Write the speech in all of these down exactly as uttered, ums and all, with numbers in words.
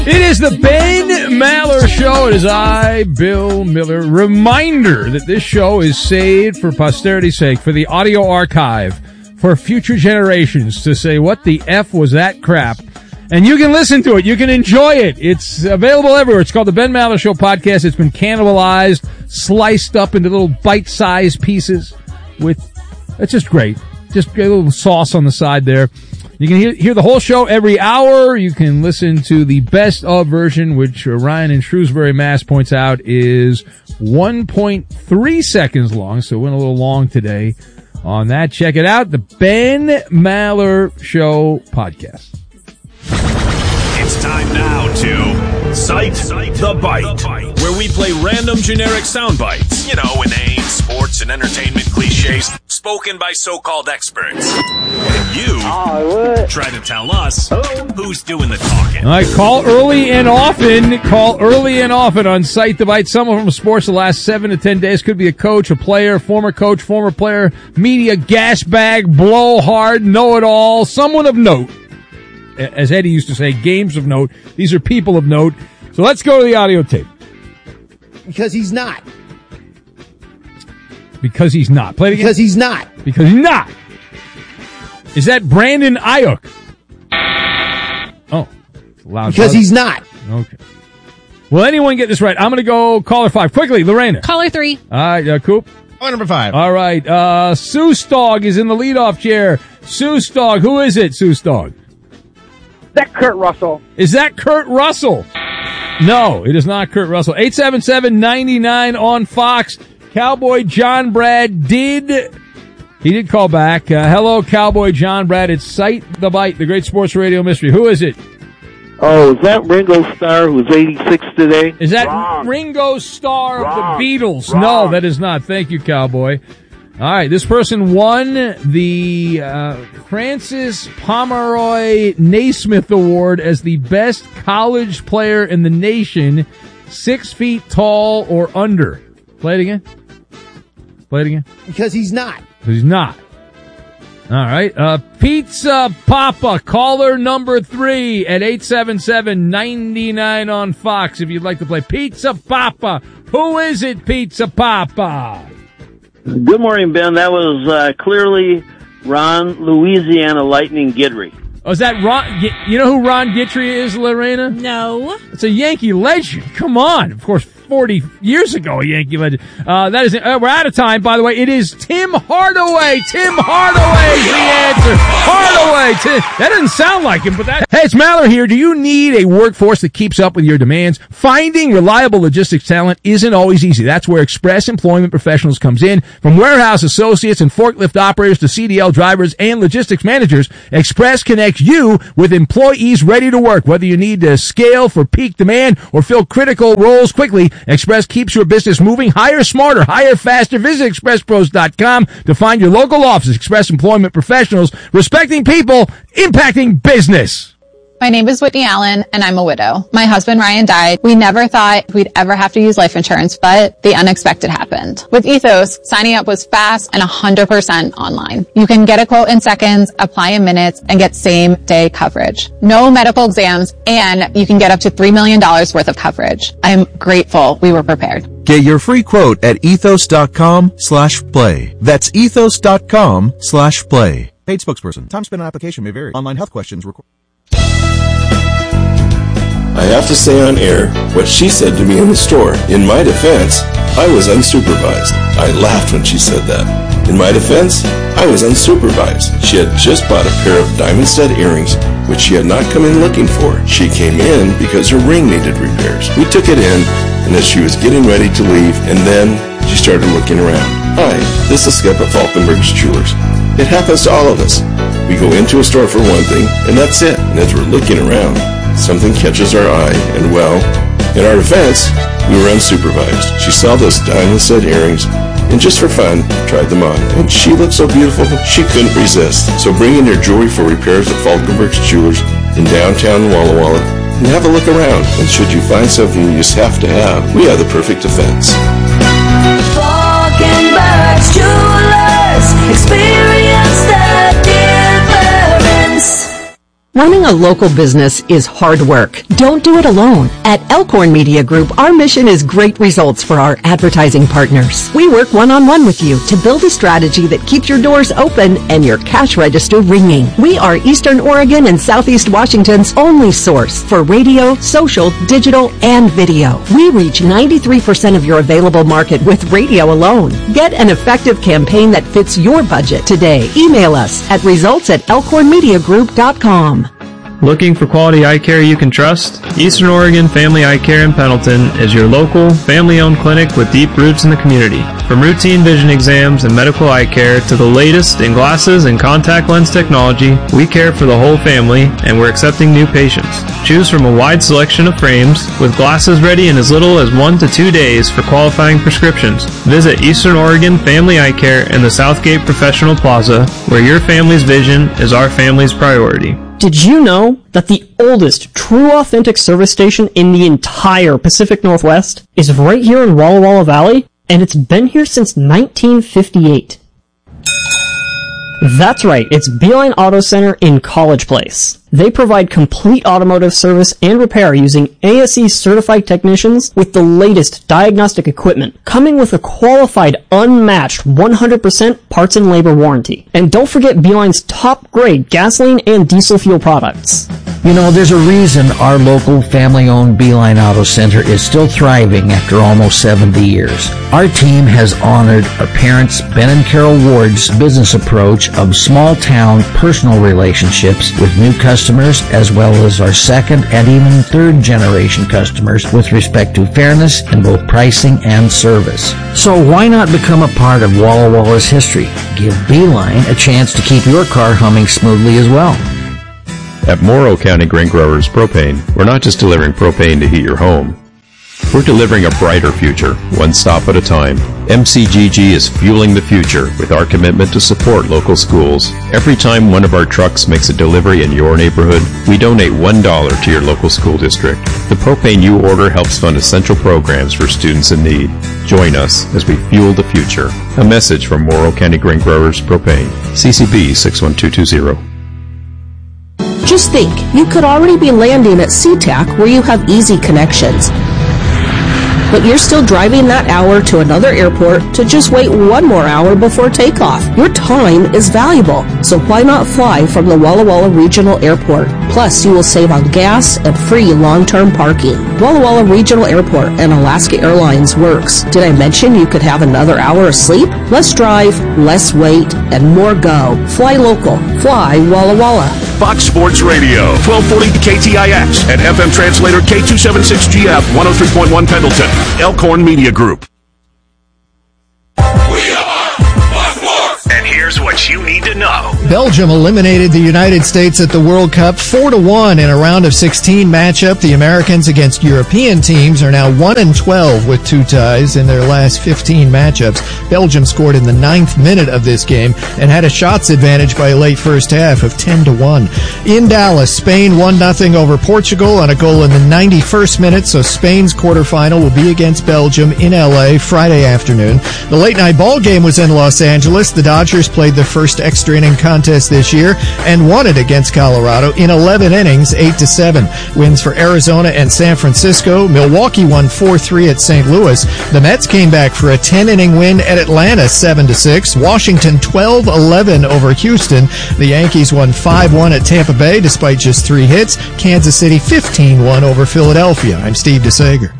It is the Ben Maller Show. It is I, Bill Miller. Reminder that this show is saved for posterity's sake, for the audio archive, for future generations to say, what the F was that crap? And you can listen to it. You can enjoy it. It's available everywhere. It's called the Ben Maller Show podcast. It's been cannibalized, sliced up into little bite-sized pieces with, it's just great. Just a little sauce on the side there. You can hear, hear the whole show every hour. You can listen to the best of version, which Ryan in Shrewsbury, Mass points out is one point three seconds long. So it went a little long today on that. Check it out. The Ben Maller Show podcast. It's time now to Cite the Bite, where we play random generic sound bites. You know, inane sports and entertainment cliches spoken by so-called experts. And you oh, try to tell us who's doing the talking. All right, call early and often. Call early and often on Cite the Bite. Someone from sports the last seven to ten days. Could be a coach, a player, former coach, former player, media, gas bag, blowhard, know-it-all, someone of note. As Eddie used to say, games of note. These are people of note. So let's go to the audio tape. Because he's not. Because he's not. Play it again. Because he's not. Because he's not. Is that Brandon Ayuk? Oh. Loud. Because he's not. Okay. Will anyone get this right? I'm going to go caller five. Quickly, Lorena. Caller three. All right, uh, Coop. Caller number five. All right. Uh, Seuss Dog is in the leadoff chair. Seuss Dog. Who is it, Seuss Dog? Is that Kurt Russell? Is that Kurt Russell? No, it is not Kurt Russell. eight seven seven, nine nine on Fox. Cowboy John Brad did, he did call back. Uh, hello, Cowboy John Brad. It's Cite the Bite, the great sports radio mystery. Who is it? Oh, is that Ringo Starr who's eighty-six today? Is that Wrong. Ringo Starr Wrong. of the Beatles? Wrong. No, that is not. Thank you, Cowboy. All right, this person won the uh, Francis Pomeroy Naismith Award as the best college player in the nation, six feet tall or under. Play it again. Play it again. Because he's not. Because he's not. All right. Uh, Pizza Papa, caller number three at eight seven seven, nine nine on Fox if you'd like to play. Pizza Papa. Who is it, Pizza Papa? Good morning, Ben. That was uh, clearly Ron Louisiana Lightning Guidry. Oh, is that Ron? You know who Ron Guidry is, Lorena? No. It's a Yankee legend. Come on. Of course, forty years ago, a Yankee legend. Uh, that is, uh, we're out of time, by the way. It is Tim Hardaway. Tim Hardaway is the answer. Hardaway. Tim. That doesn't sound like him, but that. Hey, it's Maller here. Do you need a workforce that keeps up with your demands? Finding reliable logistics talent isn't always easy. That's where Express Employment Professionals comes in. From warehouse associates and forklift operators to C D L drivers and logistics managers, Express connects you with employees ready to work. Whether you need to scale for peak demand or fill critical roles quickly, Express keeps your business moving. Hire smarter, hire faster. Visit express pros dot com to find your local office. Express Employment Professionals, respecting people, impacting business. My name is Whitney Allen, and I'm a widow. My husband, Ryan, died. We never thought we'd ever have to use life insurance, but the unexpected happened. With Ethos, signing up was fast and one hundred percent online. You can get a quote in seconds, apply in minutes, and get same-day coverage. No medical exams, and you can get up to three million dollars worth of coverage. I'm grateful we were prepared. Get your free quote at ethos dot com slash play. That's ethos dot com slash play. Paid spokesperson. Time spent on application may vary. Online health questions require. I have to say on air what she said to me in the store. In my defense, I was unsupervised. I laughed when she said that. In my defense, I was unsupervised. She had just bought a pair of diamond stud earrings, which she had not come in looking for. She came in because her ring needed repairs. We took it in, and as she was getting ready to leave, and then she started looking around. Hi, this is Skip at Falkenberg's Jewelers. It happens to all of us. We go into a store for one thing, and that's it. And as we're looking around, something catches our eye, and well, in our defense, we were unsupervised. She saw those diamond stud earrings, and just for fun, tried them on. And she looked so beautiful, she couldn't resist. So bring in your jewelry for repairs at Falkenberg's Jewelers in downtown Walla Walla, and have a look around. And should you find something you just have to have, we have the perfect defense. Falkenberg's Jewelers, experience the difference. Running a local business is hard work. Don't do it alone. At Elkhorn Media Group, our mission is great results for our advertising partners. We work one-on-one with you to build a strategy that keeps your doors open and your cash register ringing. We are Eastern Oregon and Southeast Washington's only source for radio, social, digital, and video. We reach ninety-three percent of your available market with radio alone. Get an effective campaign that fits your budget today. Email us at results at elkhorn media group dot com. Looking for quality eye care you can trust? Eastern Oregon Family Eye Care in Pendleton is your local, family-owned clinic with deep roots in the community. From routine vision exams and medical eye care to the latest in glasses and contact lens technology, we care for the whole family, and we're accepting new patients. Choose from a wide selection of frames, with glasses ready in as little as one to two days for qualifying prescriptions. Visit Eastern Oregon Family Eye Care in the Southgate Professional Plaza, where your family's vision is our family's priority. Did you know that the oldest true authentic service station in the entire Pacific Northwest is right here in Walla Walla Valley? And it's been here since nineteen fifty-eight. That's right, it's Beeline Auto Center in College Place. They provide complete automotive service and repair using A S E certified technicians with the latest diagnostic equipment, coming with a qualified, unmatched one hundred percent parts and labor warranty. And don't forget Beeline's top-grade gasoline and diesel fuel products. You know, there's a reason our local family-owned Beeline Auto Center is still thriving after almost seventy years. Our team has honored our parents, Ben and Carol Ward's business approach of small-town personal relationships with new customers, as well as our second and even third generation customers with respect to fairness in both pricing and service. So why not become a part of Walla Walla's history? Give Beeline a chance to keep your car humming smoothly as well. At Morrow County Grain Growers Propane, we're not just delivering propane to heat your home. We're delivering a brighter future, one stop at a time. M C G G is fueling the future with our commitment to support local schools. Every time one of our trucks makes a delivery in your neighborhood, we donate one dollar to your local school district. The propane you order helps fund essential programs for students in need. Join us as we fuel the future. A message from Morrow County Grain Growers Propane. C C B six one two two zero. Just think, you could already be landing at SeaTac where you have easy connections. But you're still driving that hour to another airport to just wait one more hour before takeoff. Your time is valuable, so why not fly from the Walla Walla Regional Airport? Plus, you will save on gas and free long-term parking. Walla Walla Regional Airport and Alaska Airlines works. Did I mention you could have another hour of sleep? Less drive, less wait, and more go. Fly local. Fly Walla Walla. Fox Sports Radio, twelve forty K T I X, and F M translator K two seventy-six G F, one oh three point one Pendleton. Elkhorn Media Group. And here's what you need to know. Belgium eliminated the United States at the World Cup four to one in a round of sixteen matchup. The Americans against European teams are now one and twelve with two ties in their last fifteen matchups. Belgium scored in the ninth minute of this game and had a shots advantage by a late first half of ten to one. In Dallas, Spain one nothing over Portugal on a goal in the ninety-first minute, so Spain's quarterfinal will be against Belgium in L A Friday afternoon. The late night ball game was in Los Angeles. The Dodgers played their first extra inning contest this year and won it against Colorado in eleven innings, eight to seven. Wins for Arizona and San Francisco. Milwaukee won four three at Saint Louis. The Mets came back for a ten inning win at Atlanta, seven to six. Washington twelve eleven over Houston. The Yankees won five one at Tampa Bay despite just three hits. Kansas City fifteen one over Philadelphia. I'm Steve DeSager.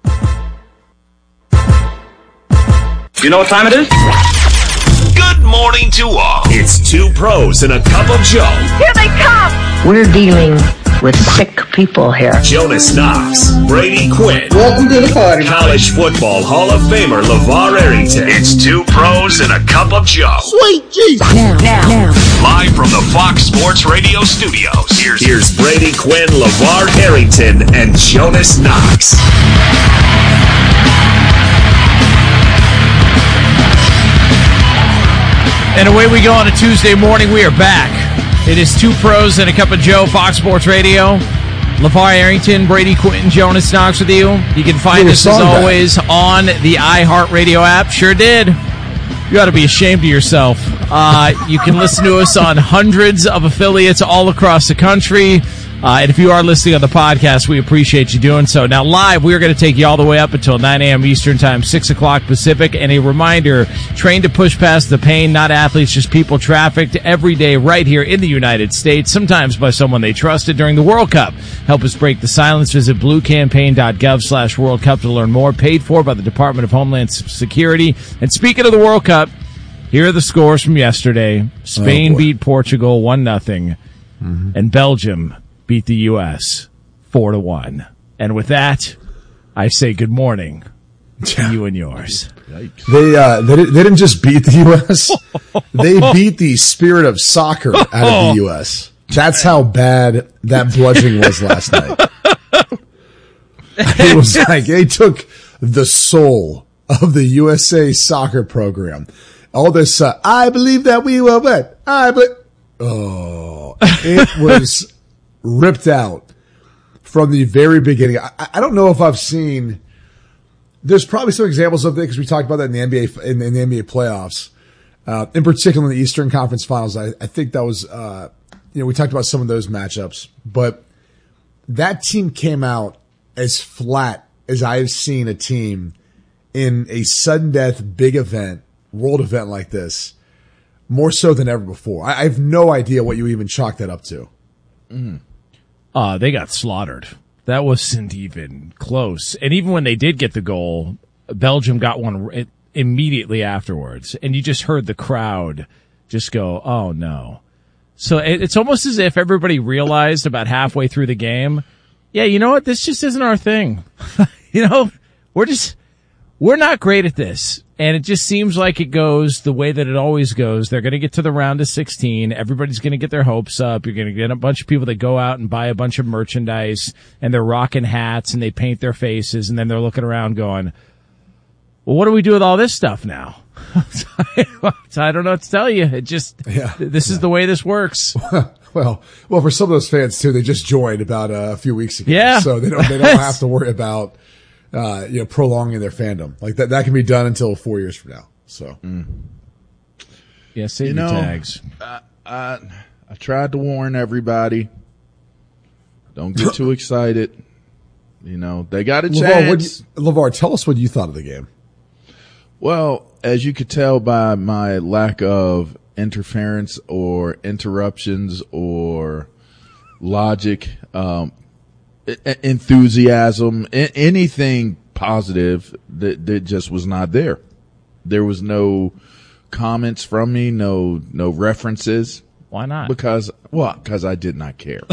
You know what time it is? Good morning to all. It's two pros and a cup of Joe. Here they come! We're dealing with sick people here. Jonas Knox, Brady Quinn. Welcome to the party. College Football Hall of Famer LeVar Arrington. It's two pros and a cup of Joe. Sweet Jesus. Now, now, now. Live from the Fox Sports Radio studios. Here's, here's Brady Quinn, LeVar Arrington, and Jonas Knox. And away we go on a Tuesday morning. We are back. It is two pros and a cup of Joe, Fox Sports Radio. LeVar Arrington, Brady Quinn, Jonas Knox with you. You can find us, as always, on the iHeartRadio app. Sure did. You ought to be ashamed of yourself. Uh, you can listen to us on hundreds of affiliates all across the country. Uh, and if you are listening on the podcast, we appreciate you doing so. Now, live, we are going to take you all the way up until nine a.m. Eastern Time, six o'clock Pacific. And a reminder, train to push past the pain, not athletes, just people trafficked every day right here in the United States, sometimes by someone they trusted during the World Cup. Help us break the silence. Visit bluecampaign.gov slash World Cup to learn more. Paid for by the Department of Homeland Security. And speaking of the World Cup, here are the scores from yesterday. Spain oh, beat Portugal one nothing, mm-hmm. and Belgium beat the U S four to one. And with that, I say good morning to you and yours. They uh, they, did, they didn't just beat the U S They beat the spirit of soccer out of the U S That's how bad that bludgeoning was last night. It was like they took the soul of the U S A soccer program. All this, uh, I believe that we will win. I believe. Oh, it was ripped out from the very beginning. I, I don't know if I've seen. There's probably some examples of it because we talked about that in the N B A in, in the N B A playoffs, uh, in particular in the Eastern Conference Finals. I, I think that was, uh, you know, we talked about some of those matchups, but that team came out as flat as I've seen a team in a sudden death big event, world event like this, more so than ever before. I, I have no idea what you even chalk that up to. Mm. Uh, they got slaughtered. That wasn't even close. And even when they did get the goal, Belgium got one immediately afterwards. And you just heard the crowd just go, oh, no. So it's almost as if everybody realized about halfway through the game, yeah, you know what? This just isn't our thing. You know, we're just, we're not great at this. And it just seems like it goes the way that it always goes. They're going to get to the round of sixteen. Everybody's going to get their hopes up. You're going to get a bunch of people that go out and buy a bunch of merchandise, and they're rocking hats, and they paint their faces, and then they're looking around going, well, what do we do with all this stuff now? So I don't know what to tell you. It just, yeah, this is yeah. the way this works. Well, well, for some of those fans too, they just joined about uh, a few weeks ago. Yeah. So they don't, they don't have to worry about, Uh, you know, prolonging their fandom. Like that, that can be done until four years from now. So, mm. yeah, save you your know, tags. I, I, I tried to warn everybody. Don't get too excited. You know, they got a LeVar, chance. You, LeVar, tell us what you thought of the game. Well, as you could tell by my lack of interference or interruptions or logic, um, enthusiasm, anything positive that, that just was not there. There was no comments from me, no, no references. Why not? Because, well, because I did not care.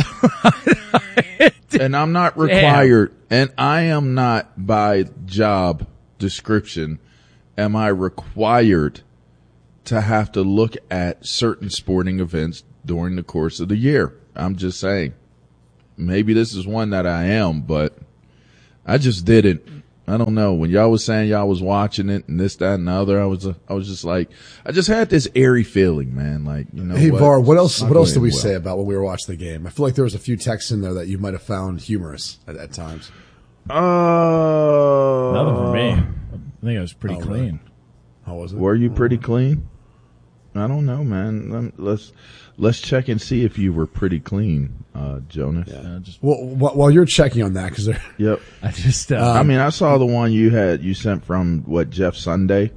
And I'm not required, Damn. and I am not by job description, am I required to have to look at certain sporting events during the course of the year. I'm just saying. Maybe this is one that I am, but I just didn't. I don't know. When y'all was saying y'all was watching it and this, that, and the other, I was, uh, I was just like, I just had this airy feeling, man. Like, you know, hey, what? Var, what else? What else did we well. say about when we were watching the game? I feel like there was a few texts in there that you might have found humorous at, at times. Uh, Nothing for me. I think it was pretty oh, clean. Really? How was it? Were you pretty clean? I don't know, man. Let's let's check and see if you were pretty clean, uh, Jonas. Yeah. Just, well, while you're checking on that, because yep, I just, uh, um, I mean, I saw the one you had you sent from what Jeff Sunday.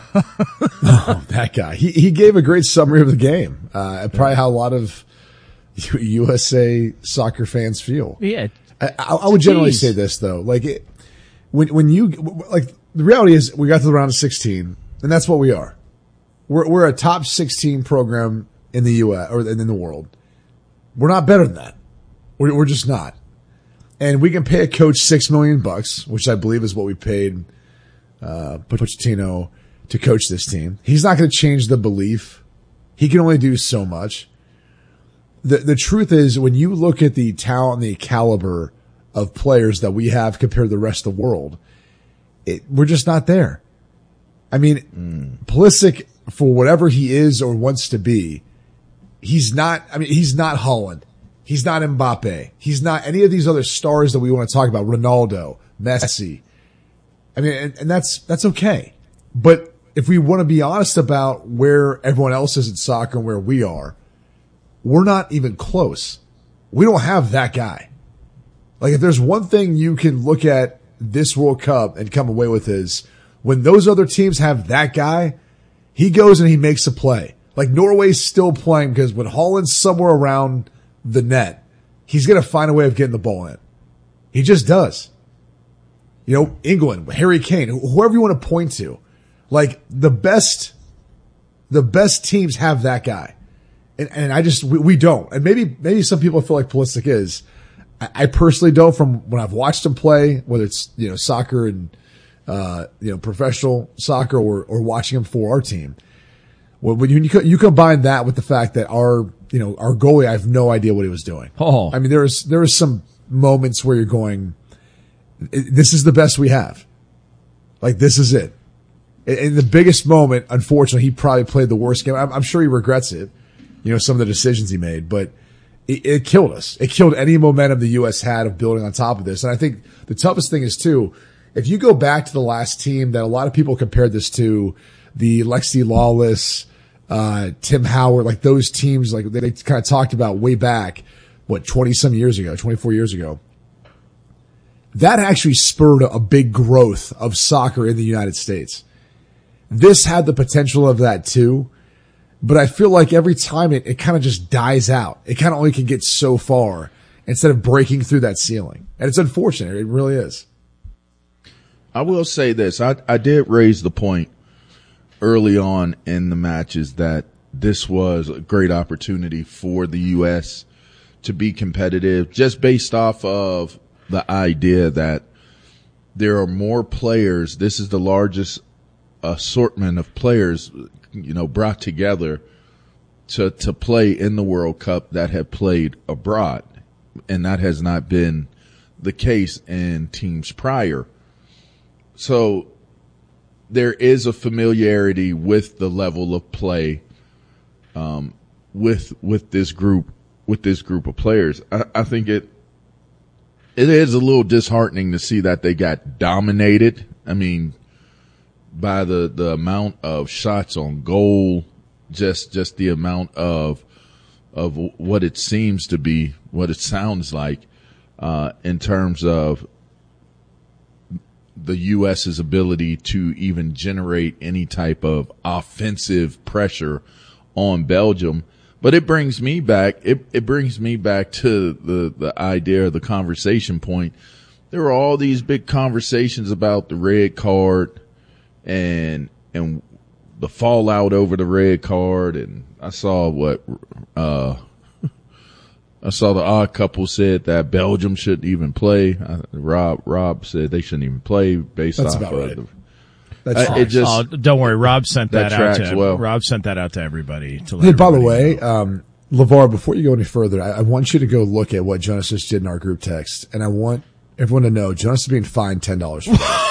Oh, that guy. He he gave a great summary of the game. Uh, probably how a lot of U S A soccer fans feel. Yeah, I, I, I would generally say this though, like it, when when you like the reality is we got to the round of sixteen, and that's what we are. We're we're a top sixteen program in the U S or in the world. We're not better than that. We're we're just not. And we can pay a coach six million bucks, which I believe is what we paid uh, Pochettino to coach this team. He's not going to change the belief. He can only do so much. The the truth is, when you look at the talent and the caliber of players that we have compared to the rest of the world, it, we're just not there. I mean, mm. Pulisic, for whatever he is or wants to be, he's not, I mean, he's not Haaland. He's not Mbappe. He's not any of these other stars that we want to talk about, Ronaldo, Messi. I mean, and, and that's, that's okay. But if we want to be honest about where everyone else is in soccer and where we are, we're not even close. We don't have that guy. Like, if there's one thing you can look at this World Cup and come away with is when those other teams have that guy, he goes and he makes a play. Like, Norway's still playing because when Holland's somewhere around the net, he's going to find a way of getting the ball in. He just does. You know, England, Harry Kane, whoever you want to point to, like the best, the best teams have that guy. And, and I just, we, we don't. And maybe, maybe some people feel like Pulisic is. I, I personally don't from when I've watched him play, whether it's, you know, soccer and, uh, you know, professional soccer or, or watching him for our team. Well, when you, you combine that with the fact that our, you know, our goalie, I have no idea what he was doing. Oh, I mean, there was, there was some moments where you're going, this is the best we have. Like, this is it. In the biggest moment, unfortunately, he probably played the worst game. I'm, I'm sure he regrets it, you know, some of the decisions he made, but it, it killed us. It killed any momentum the U S had of building on top of this. And I think the toughest thing is, too, if you go back to the last team that a lot of people compared this to, the Lexi Lawless, uh, Tim Howard, like those teams, like they, they kind of talked about way back, what, twenty some years ago, twenty-four years ago. That actually spurred a big growth of soccer in the United States. This had the potential of that too, but I feel like every time it, it kind of just dies out. It kind of only can get so far instead of breaking through that ceiling. And it's unfortunate. It really is. I will say this. I, I did raise the point early on in the matches that this was a great opportunity for the U S to be competitive just based off of the idea that there are more players. This is the largest assortment of players, you know, brought together to, to play in the World Cup that have played abroad. And that has not been the case in teams prior. So there is a familiarity with the level of play, um, with, with this group, with this group of players. I, I think it, It is a little disheartening to see that they got dominated. I mean, by the, the amount of shots on goal, just, just the amount of, of what it seems to be, what it sounds like, uh, in terms of the U S's ability to even generate any type of offensive pressure on Belgium. But it brings me back, it, it brings me back to the, the idea, the conversation point. There were all these big conversations about the red card and, and the fallout over the red card. And I saw what, uh, I saw the odd couple said that Belgium shouldn't even play. Uh, Rob, Rob said they shouldn't even play based That's off about of right. the, That's uh, it just, oh, don't worry. Rob sent that, that out tracks to well. Rob sent that out to everybody. To let Hey, by the everybody way, um, LeVar, before you go any further, I, I want you to go look at what Jonas just did in our group text, and I want everyone to know Jonas is being fined ten dollars for that.